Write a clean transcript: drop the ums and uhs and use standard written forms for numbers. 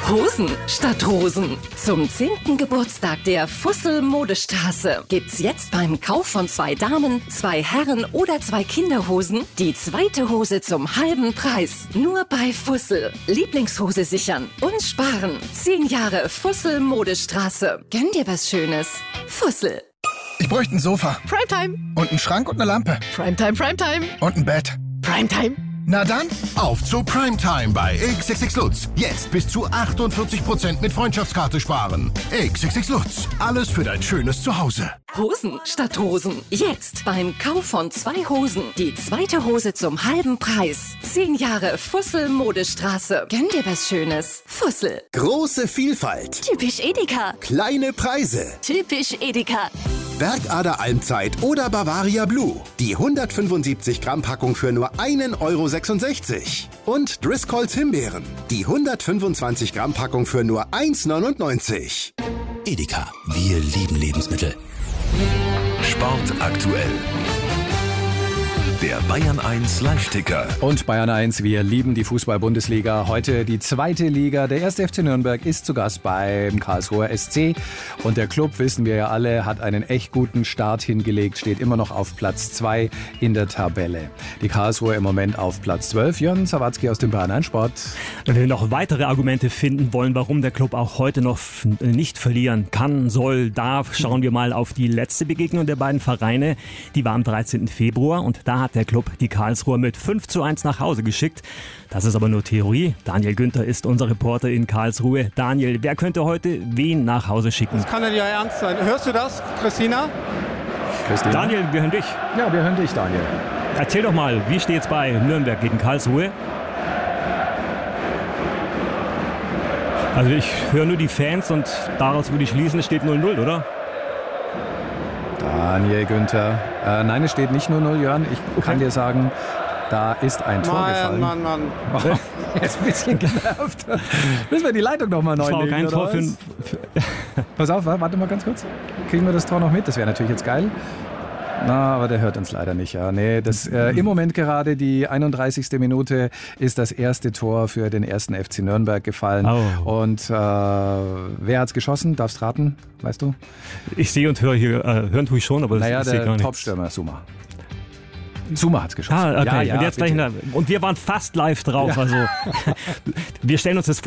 Hosen statt Rosen. Zum 10. Geburtstag der Fussel Modestraße gibt's jetzt beim Kauf von 2 Damen, 2 Herren oder 2 Kinderhosen die zweite Hose zum halben Preis. Nur bei Fussel. Lieblingshose sichern und sparen. 10 Jahre Fussel Modestraße. Gönn dir was Schönes. Fussel. Ich bräuchte ein Sofa. Primetime. Und einen Schrank und eine Lampe. Primetime, Primetime. Und ein Bett. Primetime. Na dann, Auf zu Primetime bei XXX Lutz. Jetzt bis zu 48% mit Freundschaftskarte sparen. XXX Lutz. Alles für dein schönes Zuhause. Hosen statt Rosen. Jetzt beim Kauf von 2 Hosen die zweite Hose zum halben Preis. 10 Jahre Fussel Modestraße. Gönn dir was Schönes. Fussel. Große Vielfalt. Typisch Edeka. Kleine Preise. Typisch Edeka. Bergader Almzeit oder Bavaria Blue. Die 175 Gramm Packung für nur 1,66 €. Und Driscolls Himbeeren. Die 125 Gramm Packung für nur 1,99 €. Edeka, wir lieben Lebensmittel. Sport aktuell. Der Bayern 1 Live-Ticker. Und Bayern 1, wir lieben die Fußball-Bundesliga. Heute die zweite Liga. Der 1. FC Nürnberg ist zu Gast beim Karlsruher SC. Und der Club, wissen wir ja alle, hat einen echt guten Start hingelegt, steht immer noch auf Platz 2 in der Tabelle. Die Karlsruher im Moment auf Platz 12. Jörn Sawatzki aus dem Bayern 1 Sport. Wenn wir noch weitere Argumente finden wollen, warum der Club auch heute noch nicht verlieren kann, soll, darf, schauen wir mal auf die letzte Begegnung der beiden Vereine. Die war am 13. Februar und da hat der Club die Karlsruher mit 5:1 nach Hause geschickt. Das ist aber nur Theorie. Daniel Günther ist unser Reporter in Karlsruhe. Daniel, wer könnte heute wen nach Hause schicken? Das kann ja nicht ernst sein. Hörst du das, Christina? Daniel, wir hören dich. Ja, wir hören dich, Daniel. Erzähl doch mal, wie steht's bei Nürnberg gegen Karlsruhe? Also ich höre nur die Fans und daraus würde ich schließen, es steht 0-0, oder? Daniel Günther. Nein, es steht nicht nur 0, Jörn. Ich kann dir sagen, da ist ein Tor gefallen. Mann. Oh, jetzt ein bisschen genervt. Müssen wir die Leitung noch mal neu legen, kein Tor für Pass auf, warte mal ganz kurz. Kriegen wir das Tor noch mit? Das wäre natürlich jetzt geil. Na, aber der hört uns leider nicht. Ja. Nee, im Moment gerade die 31. Minute ist das erste Tor für den 1. FC Nürnberg gefallen. Oh. Und wer hat's geschossen? Darfst raten, weißt du? Ich sehe und höre hier, hören tue ich schon, aber naja, ich sehe gar nichts. Der Topstürmer, Zuma hat's geschossen. Ah, okay. Ja, und jetzt gleich und wir waren fast live drauf. Ja. Also wir stellen uns das vor.